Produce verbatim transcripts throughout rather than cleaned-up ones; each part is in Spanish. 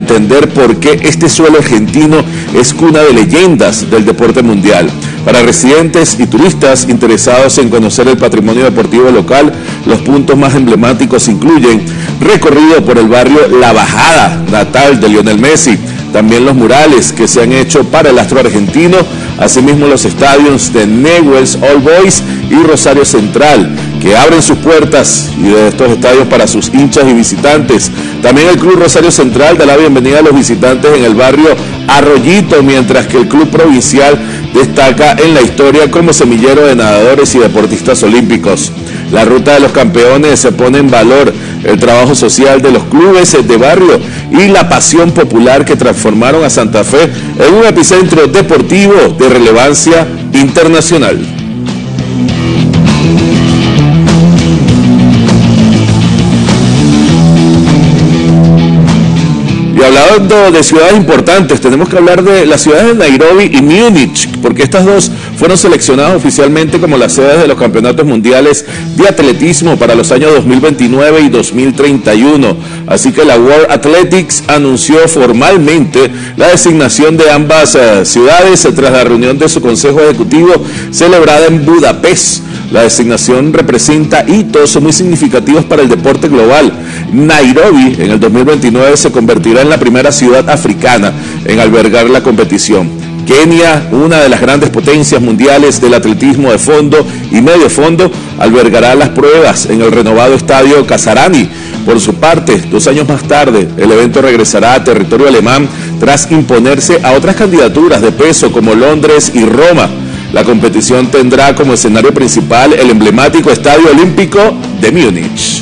entender por qué este suelo argentino es cuna de leyendas del deporte mundial. Para residentes y turistas interesados en conocer el patrimonio deportivo local, los puntos más emblemáticos incluyen recorrido por el barrio La Bajada, natal de Lionel Messi, también los murales que se han hecho para el astro argentino, asimismo los estadios de Newell's Old Boys y Rosario Central, que abren sus puertas y de estos estadios para sus hinchas y visitantes. También el Club Rosario Central da la bienvenida a los visitantes en el barrio Arroyito, mientras que el Club Provincial destaca en la historia como semillero de nadadores y deportistas olímpicos. La Ruta de los Campeones se pone en valor el trabajo social de los clubes de barrio y la pasión popular que transformaron a Santa Fe en un epicentro deportivo de relevancia internacional. Y hablando de ciudades importantes, tenemos que hablar de las ciudades de Nairobi y Múnich, porque estas dos fueron seleccionadas oficialmente como las sedes de los campeonatos mundiales de atletismo para los años dos mil veintinueve y dos mil treinta y uno. Así que la World Athletics anunció formalmente la designación de ambas uh, ciudades tras la reunión de su consejo ejecutivo celebrada en Budapest. La designación representa hitos muy significativos para el deporte global. Nairobi en el dos mil veintinueve se convertirá en la primera ciudad africana en albergar la competición. Kenia, una de las grandes potencias mundiales del atletismo de fondo y medio fondo, albergará las pruebas en el renovado estadio Kasarani. Por su parte, dos años más tarde, el evento regresará a territorio alemán tras imponerse a otras candidaturas de peso como Londres y Roma. La competición tendrá como escenario principal el emblemático Estadio Olímpico de Múnich.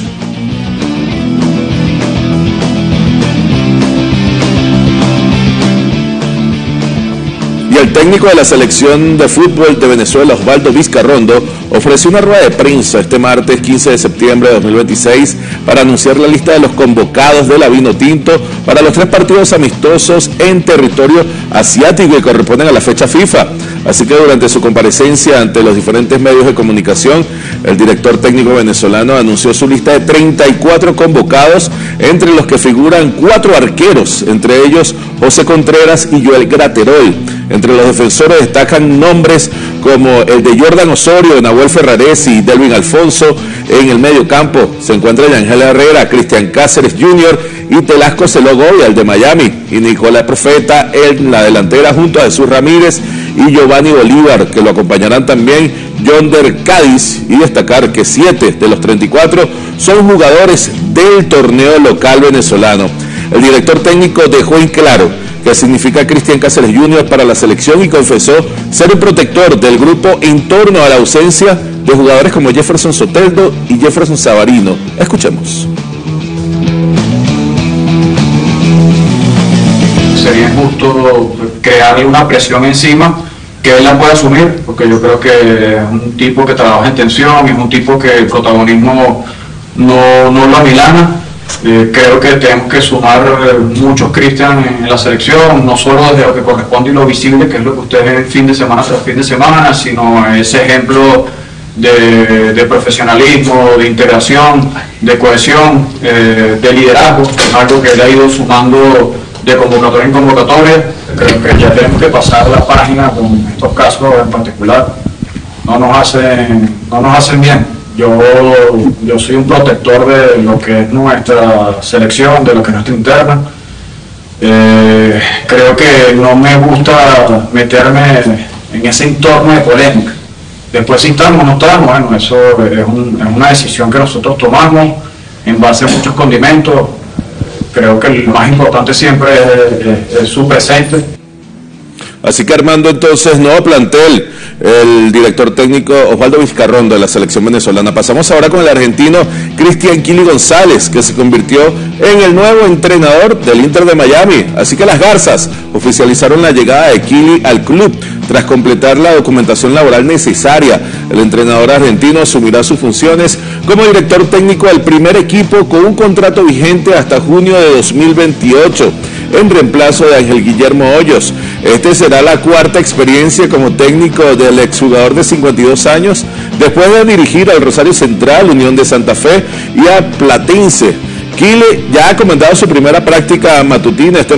Y el técnico de la selección de fútbol de Venezuela, Osvaldo Vizcarrondo, ofreció una rueda de prensa este martes quince de septiembre de dos mil veintiséis para anunciar la lista de los convocados de la Vinotinto para los tres partidos amistosos en territorio asiático que corresponden a la fecha FIFA. Así que durante su comparecencia ante los diferentes medios de comunicación, el director técnico venezolano anunció su lista de treinta y cuatro convocados, entre los que figuran cuatro arqueros, entre ellos José Contreras y Joel Graterol. Entre los defensores destacan nombres como el de Jordan Osorio, Nahuel Ferraresi y Delvin Alfonso. En el medio campo se encuentra Yangel Herrera, Cristian Cáceres junior y Telasco Celogoya, el de Miami, y Nicolás Profeta en la delantera junto a Jesús Ramírez y Giovanni Bolívar, que lo acompañarán también Yonder Cádiz, y destacar que siete de los treinta y cuatro son jugadores del torneo local venezolano. El director técnico dejó en claro que significa Cristian Cáceres junior para la selección y confesó ser un protector del grupo en torno a la ausencia de jugadores como Jefferson Soteldo y Jefferson Savarino. Escuchemos. Sería injusto crearle una presión encima que él la pueda asumir, porque yo creo que es un tipo que trabaja en tensión, es un tipo que el protagonismo no, no lo amilana. Eh, creo que tenemos que sumar eh, muchos Cristian en, en la selección, no solo desde lo que corresponde y lo visible, que es lo que ustedes ven fin de semana tras fin de semana, sino ese ejemplo de, de profesionalismo, de integración, de cohesión, eh, de liderazgo, algo que él ha ido sumando de convocatoria en convocatoria. Creo que ya tenemos que pasar la página con estos casos en particular. No nos hacen, no nos hacen bien. Yo, yo soy un protector de lo que es nuestra selección, de lo que es nuestra interna. Eh, creo que no me gusta meterme en ese entorno de polémica. Después si estamos o no estamos, bueno, eso es, un, es una decisión que nosotros tomamos en base a muchos condimentos. Creo que lo más importante siempre es, es, es su presente. Así que armando entonces nuevo plantel, el director técnico Osvaldo Vizcarrondo de la selección venezolana. Pasamos ahora con el argentino Cristian Kili González, que se convirtió en el nuevo entrenador del Inter de Miami. Así que las Garzas oficializaron la llegada de Kili al club tras completar la documentación laboral necesaria. El entrenador argentino asumirá sus funciones como director técnico del primer equipo con un contrato vigente hasta junio de dos mil veintiocho, en reemplazo de Ángel Guillermo Hoyos. Este será la cuarta experiencia como técnico del exjugador de cincuenta y dos años, después de dirigir al Rosario Central, Unión de Santa Fe y a Platense. Kili ya ha comenzado su primera práctica matutina este